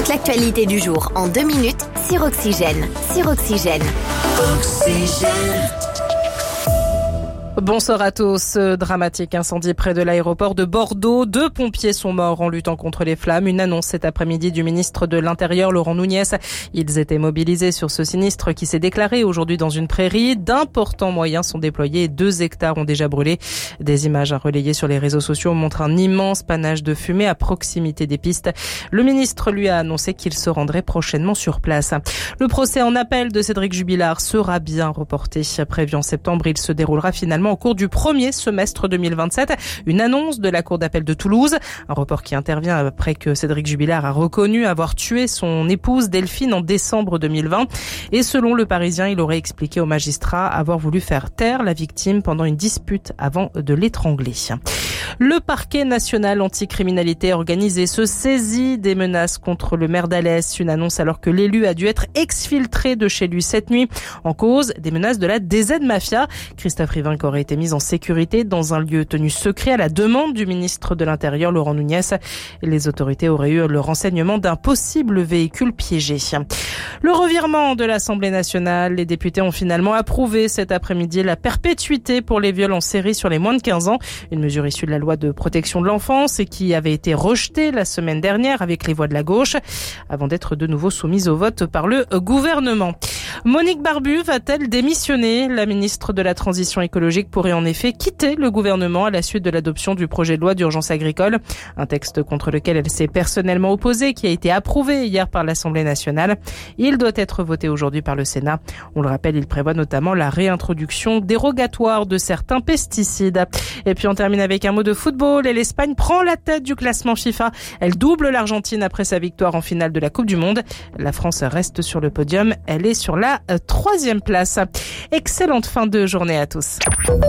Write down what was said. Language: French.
l'actualité du jour en 2 minutes sur Oxygène. Oxygène. Bonsoir à tous. Dramatique incendie près de l'aéroport de Bordeaux. 2 pompiers sont morts en luttant contre les flammes. Une annonce cet après-midi du ministre de l'Intérieur, Laurent Nunez. Ils étaient mobilisés sur ce sinistre qui s'est déclaré aujourd'hui dans une prairie. D'importants moyens sont déployés. 2 hectares ont déjà brûlé. Des images relayées sur les réseaux sociaux montrent un immense panache de fumée à proximité des pistes. Le ministre lui a annoncé qu'il se rendrait prochainement sur place. Le procès en appel de Cédric Jubilard sera bien reporté. Prévu en septembre, il se déroulera finalement au cours du premier semestre 2027. Une annonce de la Cour d'appel de Toulouse. Un report qui intervient après que Cédric Jubilard a reconnu avoir tué son épouse Delphine en décembre 2020. Et selon Le Parisien, il aurait expliqué au magistrat avoir voulu faire taire la victime pendant une dispute avant de l'étrangler. Le parquet national anticriminalité organisée se saisit des menaces contre le maire d'Alès. Une annonce alors que l'élu a dû être exfiltré de chez lui cette nuit. En cause, des menaces de la DZ Mafia. Christophe Rivinc aurait été mis en sécurité dans un lieu tenu secret à la demande du ministre de l'Intérieur, Laurent Nunez. Les autorités auraient eu le renseignement d'un possible véhicule piégé. Le revirement de l'Assemblée nationale. Les députés ont finalement approuvé cet après-midi la perpétuité pour les viols en série sur les moins de 15 ans. Une mesure issue de la loi de protection de l'enfance et qui avait été rejetée la semaine dernière avec les voix de la gauche avant d'être de nouveau soumise au vote par le gouvernement. Monique Barbu va-t-elle démissionner? La ministre de la Transition écologique pourrait en effet quitter le gouvernement à la suite de l'adoption du projet de loi d'urgence agricole, un texte contre lequel elle s'est personnellement opposée, qui a été approuvé hier par l'Assemblée nationale. Il doit être voté aujourd'hui par le Sénat. On le rappelle, il prévoit notamment la réintroduction dérogatoire de certains pesticides. Et puis on termine avec un mot de football et l'Espagne prend la tête du classement FIFA. Elle double l'Argentine après sa victoire en finale de la Coupe du Monde. La France reste sur le podium. Elle est sur la 3e place. Excellente fin de journée à tous.